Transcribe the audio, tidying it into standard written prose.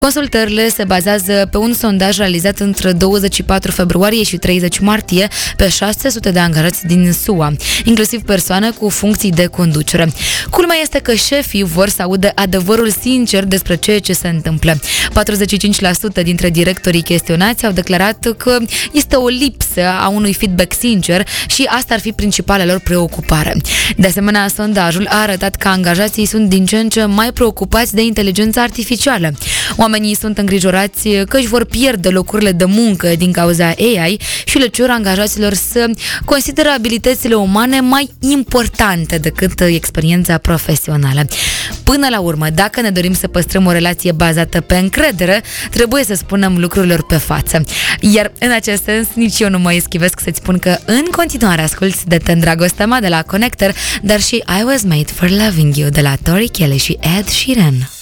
Consultările se bazează pe un sondaj realizat între 24 februarie și 30 martie pe 600 de angajați din SUA, inclusiv persoane cu funcții de conducere. Culmea este că șefii vor să audă adevărul sincer despre ceea ce se întâmplă. 45% dintre directorii chestionați au declarat că este o lipsă a unui feedback sincer și asta ar fi principala lor preocupare. De asemenea, sondajul a arătat că angajații sunt din ce în ce mai preocupați de inteligența artificială. Oamenii sunt îngrijorați că își vor pierde locurile de muncă din cauza AI și le cer angajaților să consideră abilitățile umane mai importante decât experiența profesională. Până la urmă, dacă ne dorim să păstrăm o relație bazată pe încredere, trebuie să spunem lucrurilor pe față. Iar în acest sens, nici eu nu mă eschivesc să-ți spun că în continuare asculți de Dragostea mea de la Connector, dar și I Was Made for Loving You de la Tori Kelly și Ed Sheeran.